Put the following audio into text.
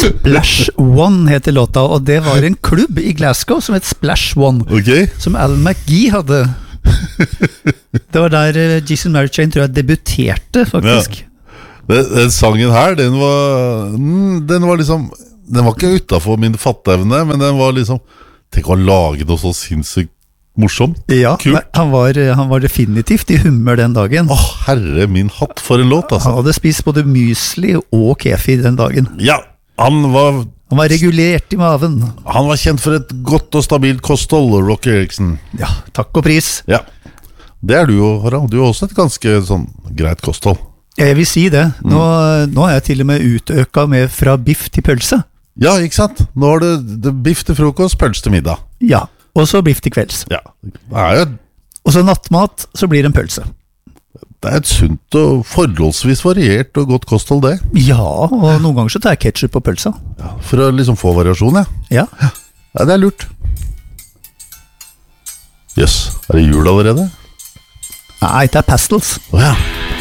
Splash One heter låta, og det var en klubb i Glasgow som het Splash One, som Alan McGee hadde. Det var der Jason Mary Chain tror jeg debuterte, faktisk. Den sangen her, den var liksom, den var ikke utenfor min fatteevne, men den var liksom, tenk å lage noe så sinnssykt morsomt, kult. Han var definitivt i humør den dagen. Herre min hatt for en låt, altså. Han hadde spist både mysli og kefir den dagen. Ja, han var regulert i maven. Han var kjent for et godt og stabilt kosthold, Rocky Erickson. Ja, takk og pris. Ja, det du jo, Harald. Du har også et ganske sånn greit kosthold. Jeg vil si det. Nå har jeg til og med utøket med fra biff til pølse. Ja, ikke sant? Nå har du biff til frokost, pølse til middag. Ja, og så biff til kvelds. Ja, det jo... Og så nattmat, så blir det en pølse. Det et sunt og forholdsvis variert og godt kosthold, det. Ja, og noen ganger så tar jeg ketchup på pølsa. Ja, for å liksom få variasjon, ja. Ja, det lurt. Jøss, det jul allerede? Nei, det pastels. Åja.